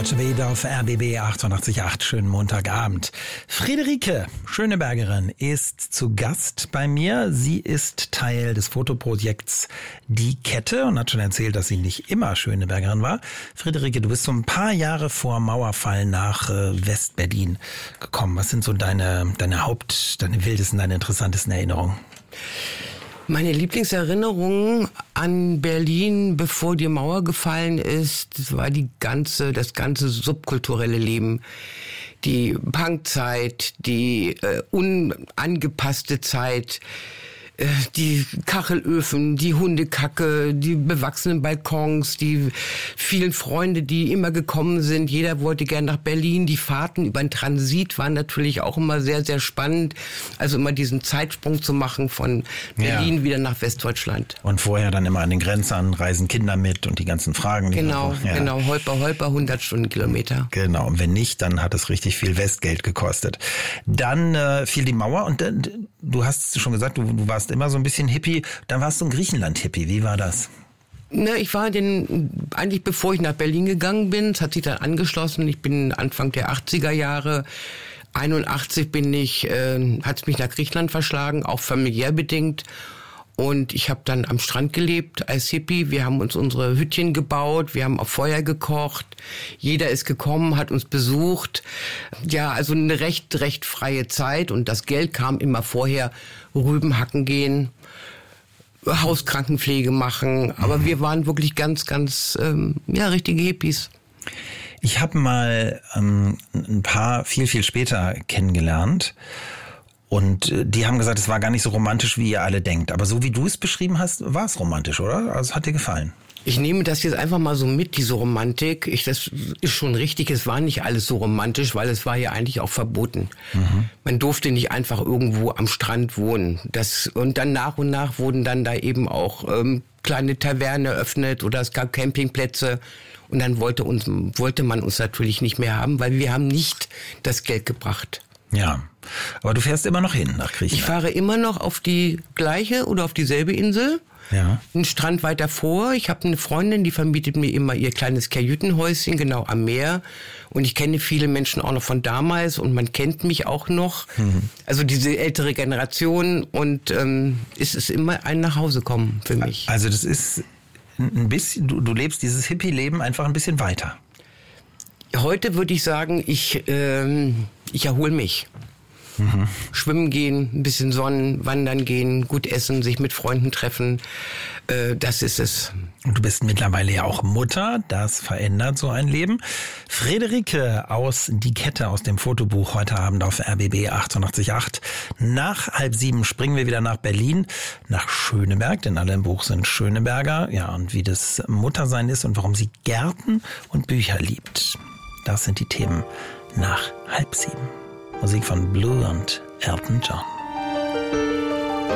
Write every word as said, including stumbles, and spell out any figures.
Deutsche Welle auf R B B achtundachtzig Komma acht. Schönen Montagabend. Friederike Schönebergerin ist zu Gast bei mir. Sie ist Teil des Fotoprojekts Die Kette und hat schon erzählt, dass sie nicht immer Schönebergerin war. Friederike, du bist so ein paar Jahre vor Mauerfall nach äh, West-Berlin gekommen. Was sind so deine, deine Haupt-, deine wildesten, deine interessantesten Erinnerungen? Meine Lieblingserinnerung an Berlin, bevor die Mauer gefallen ist, das war die ganze, das ganze subkulturelle Leben. Die Punkzeit, die äh, unangepasste Zeit, äh, die Kachelöfen, die Hundekacke, die bewachsenen Balkons, die vielen Freunde, die immer gekommen sind. Jeder wollte gern nach Berlin. Die Fahrten über den Transit waren natürlich auch immer sehr, sehr spannend. Also immer diesen Zeitsprung zu machen von Berlin ja. wieder nach Westdeutschland. Und vorher dann immer an den Grenzen reisen Kinder mit und die ganzen Fragen. Die genau, ja. genau. Holper, Holper, hundert Stundenkilometer. Genau. Und wenn nicht, dann hat es richtig viel Westgeld gekostet. Dann äh, fiel die Mauer und äh, du hast schon gesagt, du, du warst immer so ein bisschen Hippie. Dann warst du ein Griechenland-Hippie. Wie war das? Ne, ich war den, eigentlich bevor ich nach Berlin gegangen bin, es hat sich dann angeschlossen. Ich bin Anfang der achtziger Jahre, einundachtzig bin ich, äh, hat es mich nach Griechenland verschlagen, auch familiär bedingt. Und ich habe dann am Strand gelebt als Hippie. Wir haben uns unsere Hütchen gebaut, wir haben auf Feuer gekocht. Jeder ist gekommen, hat uns besucht. Ja, also eine recht, recht freie Zeit. Und das Geld kam immer vorher, Rüben hacken gehen, Hauskrankenpflege machen. Aber mhm. wir waren wirklich ganz, ganz, ähm, ja, richtige Hippies. Ich habe mal ähm, ein paar viel, viel später kennengelernt. Und die haben gesagt, es war gar nicht so romantisch, wie ihr alle denkt. Aber so wie du es beschrieben hast, war es romantisch, oder? Also es hat dir gefallen? Ich nehme das jetzt einfach mal so mit, diese Romantik. Ich, das ist schon richtig, es war nicht alles so romantisch, weil es war ja eigentlich auch verboten. Mhm. Man durfte nicht einfach irgendwo am Strand wohnen. Das, und dann nach und nach wurden dann da eben auch ähm, kleine Tavernen eröffnet oder es gab Campingplätze. Und dann wollte, uns, wollte man uns natürlich nicht mehr haben, weil wir haben nicht das Geld gebracht. Ja, aber du fährst immer noch hin nach Griechenland. Ich fahre immer noch auf die gleiche oder auf dieselbe Insel. Ja. Einen Strand weiter vor. Ich habe eine Freundin, die vermietet mir immer ihr kleines Kajütenhäuschen genau am Meer. Und ich kenne viele Menschen auch noch von damals und man kennt mich auch noch. Mhm. Also diese ältere Generation und ähm, es ist immer ein Nachhausekommen für mich. Also das ist ein bisschen, du, du lebst dieses Hippie-Leben einfach ein bisschen weiter. Heute würde ich sagen, ich, ähm, ich erhole mich. Mhm. Schwimmen gehen, ein bisschen Sonnen, wandern gehen, gut essen, sich mit Freunden treffen, äh, das ist es. Und du bist mittlerweile ja auch Mutter, das verändert so ein Leben. Friederike aus Die Kette aus dem Fotobuch heute Abend auf R B B achtundachtzig Komma acht. Nach halb sieben springen wir wieder nach Berlin, nach Schöneberg, denn alle im Buch sind Schöneberger. Ja, und wie das Muttersein ist und warum sie Gärten und Bücher liebt. Das sind die Themen nach halb sieben. Musik von Blue und Elton John.